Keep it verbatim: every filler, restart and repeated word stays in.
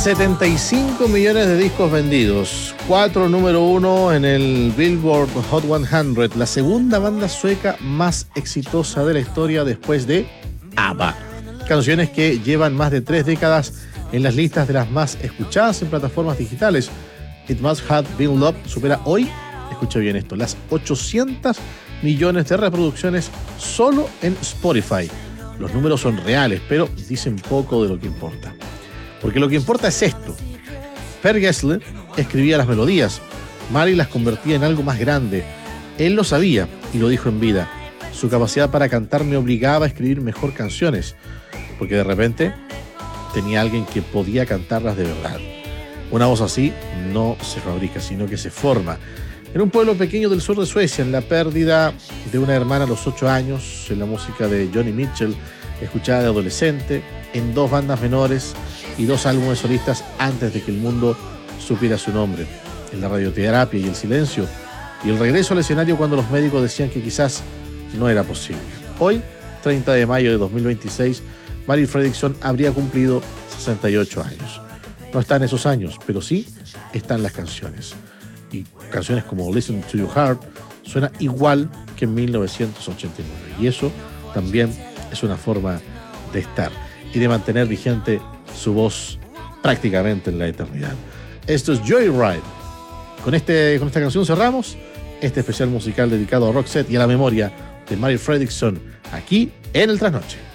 setenta y cinco millones de discos vendidos, cuatro número uno en el Billboard Hot cien, la segunda banda sueca más exitosa de la historia después de ABBA. Canciones que llevan más de tres décadas en las listas de las más escuchadas en plataformas digitales. It Must Have Been Love supera hoy, escucha bien esto, las ochocientos millones de reproducciones solo en Spotify. Los números son reales, pero dicen poco de lo que importa. Porque lo que importa es esto. Per Gessle escribía las melodías, Mari las convertía en algo más grande. Él lo sabía y lo dijo en vida. Su capacidad para cantar me obligaba a escribir mejor canciones, porque de repente tenía alguien que podía cantarlas de verdad. Una voz así no se fabrica, sino que se forma. En un pueblo pequeño del sur de Suecia, en la pérdida de una hermana a los ocho años, en la música de Johnny Mitchell, escuchada de adolescente, en dos bandas menores y dos álbumes solistas antes de que el mundo supiera su nombre, en la radioterapia y el silencio, y el regreso al escenario cuando los médicos decían que quizás no era posible. Hoy, treinta de mayo de dos mil veintiséis, Mari Fredriksson habría cumplido sesenta y ocho años. No están esos años, pero sí están las canciones. Y canciones como Listen to Your Heart suena igual que en mil novecientos ochenta y nueve. Y eso también es una forma de estar y de mantener vigente su voz prácticamente en la eternidad. Esto es Joyride. Con, este, con esta canción cerramos este especial musical dedicado a Roxette y a la memoria de Mari Fredriksson aquí en el Trasnoche.